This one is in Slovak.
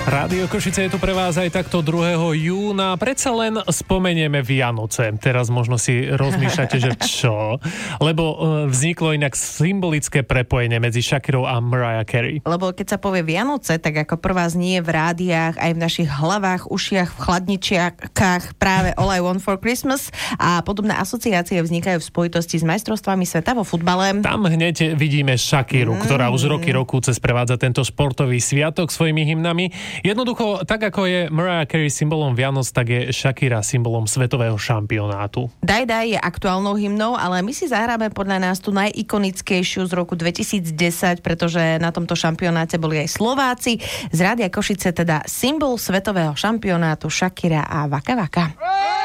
Rádio Košice je tu pre vás aj takto 2. júna. Predsa len spomenieme Vianoce. Teraz možno si rozmýšľate, že čo? Lebo vzniklo inak symbolické prepojenie medzi Shakirou a Mariah Carey. Lebo keď sa povie Vianoce, tak ako prvá znie v rádiách, aj v našich hlavách, ušiach, v chladničiakách práve All I Want for Christmas a podobné asociácie vznikajú v spojitosti s majstrovstvami sveta vo futbale. Tam hneď vidíme Shakiru, ktorá už roky sprevádza tento športový sviatok svojimi hymnami. Jednoducho, tak ako je Mariah Carey symbolom Vianoc, tak je Shakira symbolom svetového šampionátu. Daj je aktuálnou hymnou, ale my si zahráme podľa nás tú najikonickejšiu z roku 2010, pretože na tomto šampionáte boli aj Slováci. Z Rádia Košice teda symbol svetového šampionátu Shakira a Waka Waka.